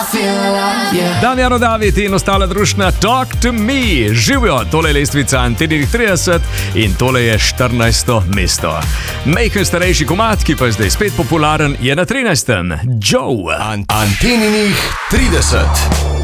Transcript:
Damjano David in ostala družina Talk to Me. Živijo, tole je lestvica Anteninih 30 in tole je 14. mesto. Majhen starejši komad, ki pa je zdaj spet popularen, je na 13. Joe. Anteninih 30.